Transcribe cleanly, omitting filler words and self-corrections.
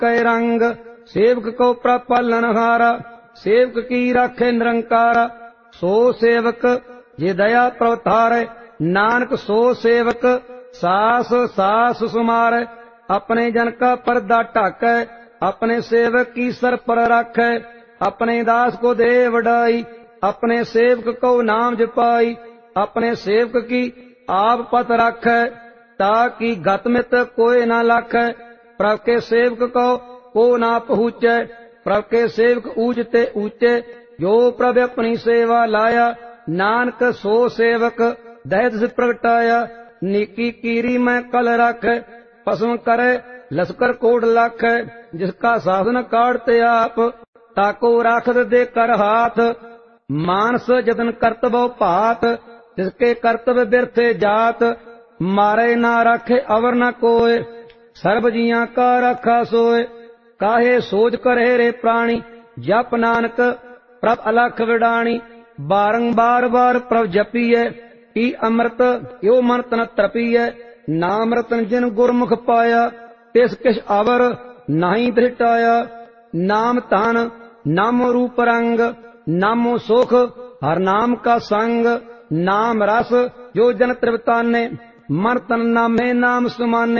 कै रंग। सेवक को प्रभ पालनहारा, सेवक की राखे निरंकारा। सो सेवक जे दया प्रवतारै, नानक सो सेवक सास सास सुमारै। अपने जन का पर्दा ढाकै, अपने सेवक की सर पर राखै। अपने दास को दे वडाई, अपने सेवक को नाम जपाई। अपने सेवक की आप पत राखै, ताकि गतमित कोई ना लाखै। प्रभ के सेवक को ना पहुँचै, प्रभ के सेवक ऊंचते ऊंचे। जो प्रभ अपनी सेवा लाया, नानक सो सेवक दहत से प्रगटाया। नीकी कीरी में कल राखै, पसम करे लश्कर कोट लाखै। जिसका साधन काटते आप, ताको राखत दे कर हाथ। मानस जतन करतबो भात, जिसके कर्तव्य बिरथे जात। मारे ना राखे अवर न कोय, सर्व जियां का राखा सोय। काहे सोच करे रे प्राणी, जप नानक प्रभ अलख विडाणी। बारंबार बार प्रभ जपीए, की अमृत यो मन तन तरपीए। नाम रतन जिन गुरमुख पाया, तिस किछ अवर नहीं धृटाया। नाम धन नामो रूप रंग, नामो सुख हर नाम का संग। नाम रस जो जन तृप्ताने, मन तन नामे नाम सुमाने।